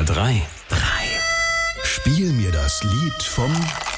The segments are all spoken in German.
SWR 3. Spiel mir das Lied vom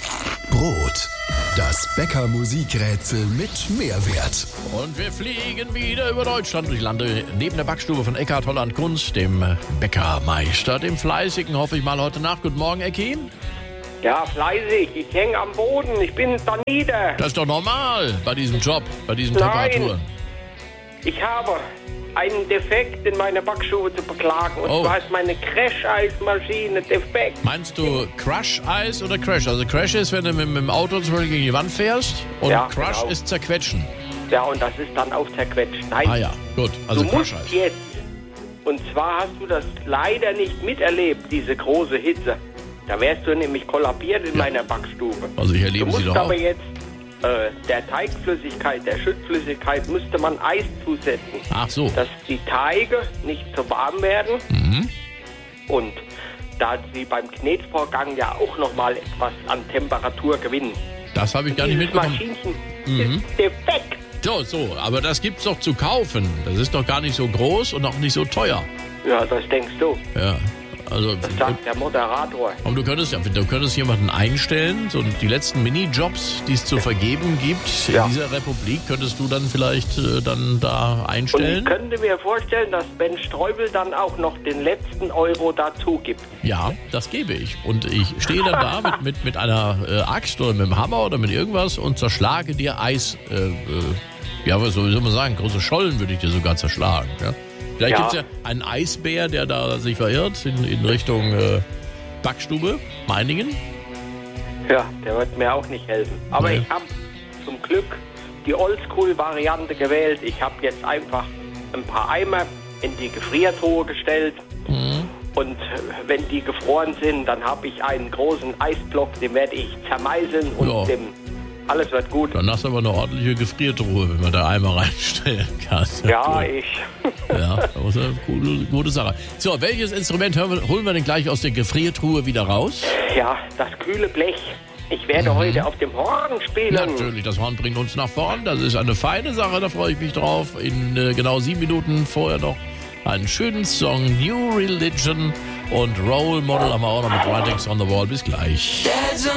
Brot. Das Bäcker-Musikrätsel mit Mehrwert. Und wir fliegen wieder über Deutschland. Ich lande neben der Backstube von Eckhard Holland Kunst, dem Bäckermeister, dem Fleißigen, hoffe ich mal heute Nacht. Guten Morgen, Ecki. Ja, fleißig. Ich hänge am Boden. Ich bin da nieder. Das ist doch normal bei diesem Job, bei diesen Temperaturen. Ich habe einen Defekt in meiner Backstube zu beklagen. Und zwar ist meine Crash-Eismaschine defekt. Meinst du Crush-Eis oder Crash? Also Crash ist, wenn du mit dem Auto zum Beispiel gegen die Wand fährst. Und Ja, Crush genau. ist zerquetschen. Ja, und das ist dann auch zerquetscht. Nein, Ah ja, gut. Also du musst Crush-Eis. jetzt. Und zwar hast du das leider nicht miterlebt, diese große Hitze. Da wärst du nämlich kollabiert in meiner Backstube. Also ich Du erlebe musst sie doch auch. aber jetzt der Teigflüssigkeit, der Schüttflüssigkeit müsste man Eis zusetzen. Ach so. Dass die Teige nicht zu warm werden. Und da sie beim Knetvorgang ja auch nochmal etwas an Temperatur gewinnen. Das habe ich gar nicht Dieses mitbekommen. Maschinchen ist defekt. So, aber das gibt's doch zu kaufen. Das ist doch gar nicht so groß und auch nicht so teuer. Ja, das denkst du. Ja, also... Das sagt der Moderator. Und du könntest jemanden einstellen, so die letzten Minijobs, die es zu vergeben gibt Ja. in dieser Republik, könntest du dann vielleicht dann da Und ich einstellen? könnte mir vorstellen, dass Ben Streubel dann auch noch den letzten Euro dazu gibt. Ja, das gebe ich. Und ich stehe dann da mit einer Axt oder mit einem Hammer oder mit irgendwas und zerschlage dir Eis. Ja, was soll man sagen? Große Schollen würde ich dir sogar zerschlagen. Ja? Vielleicht Ja. gibt es ja einen Eisbär, der da sich verirrt in Richtung Backstube, Meiningen. Ja, der wird mir auch nicht helfen. Aber Nee. ich habe zum Glück die Oldschool-Variante gewählt. Ich habe jetzt einfach ein paar Eimer in die Gefriertruhe gestellt. Und wenn die gefroren sind, dann habe ich einen großen Eisblock, den werde ich zermeißeln und Ja. alles wird gut. Dann hast du aber eine ordentliche Gefriertruhe, wenn man da Eimer reinstellen kann. Ja, Gut. ich. Ja, das ist eine gute Sache. So, welches Instrument holen wir denn gleich aus der Gefriertruhe wieder raus? Ja, das kühle Blech. Ich werde heute auf dem Horn spielen. Natürlich, das Horn bringt uns nach vorn. Das ist eine feine Sache, da freue ich mich drauf. In genau 7 Minuten vorher noch einen schönen Song, New Religion und Role Model haben wir auch noch mit Writings on the Wall. Bis gleich.